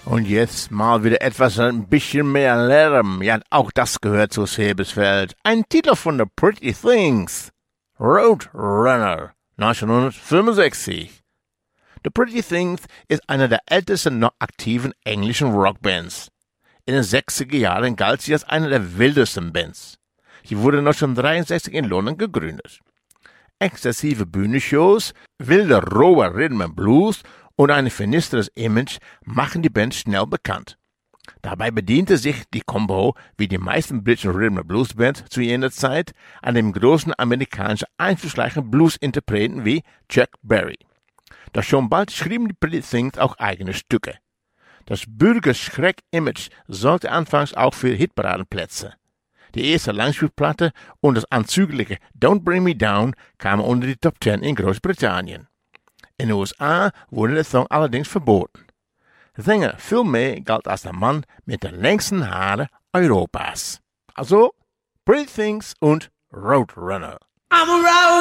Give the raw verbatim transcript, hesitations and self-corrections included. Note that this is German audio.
Und jetzt mal wieder etwas ein bisschen mehr Lärm. Ja, auch das gehört zu Sebesfeld. Ein Titel von The Pretty Things. Roadrunner, neunzehnhundertfünfundsechzig. The Pretty Things ist eine der ältesten noch aktiven englischen Rockbands. In den sechziger Jahren galt sie als eine der wildesten Bands. Sie wurde neunzehnhundertdreiundsechzig in London gegründet. Exzessive Bühnenshows, wilder roher Rhythm and Blues und ein finistres Image machen die Band schnell bekannt. Dabei bediente sich die Combo, wie die meisten britischen Rhythm and Blues Bands zu jener Zeit, an dem großen amerikanischen einflussreichen Blues-Interpreten wie Chuck Berry. Doch schon bald schrieben die Pretty Things auch eigene Stücke. Das Bürgerschreck-Image sorgte anfangs auch für Hitparadenplätze. Die erste Langspielplatte und das anzügliche Don't Bring Me Down kamen unter die Top Ten in Großbritannien. In den U S A wurde der Song allerdings verboten. Sänger Phil May galt als der Mann mit den längsten Haaren Europas. Also Pretty Things und Roadrunner. I'm a road